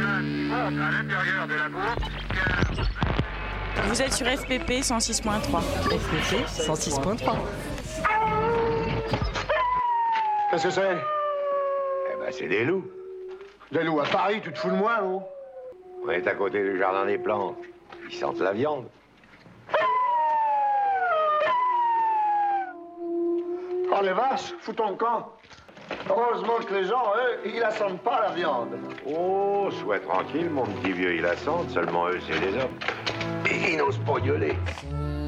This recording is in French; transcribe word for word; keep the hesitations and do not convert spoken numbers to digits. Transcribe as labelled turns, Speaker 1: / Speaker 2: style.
Speaker 1: à l'intérieur de la boucle.
Speaker 2: Vous êtes sur F P P cent six point trois.
Speaker 3: F P P cent six point trois.
Speaker 4: Qu'est-ce que c'est?
Speaker 1: Eh ben, c'est des loups.
Speaker 4: Des loups à Paris, tu te fous de moi, non?
Speaker 1: On est à côté du jardin des plantes. Ils sentent la viande.
Speaker 4: Oh, les vaches, fous ton camp. Heureusement que les gens, eux, ils la sentent pas, la viande.
Speaker 1: Oh, sois tranquille, mon petit vieux, ils la sentent. Seulement eux, c'est des hommes. Et ils n'osent pas gueuler.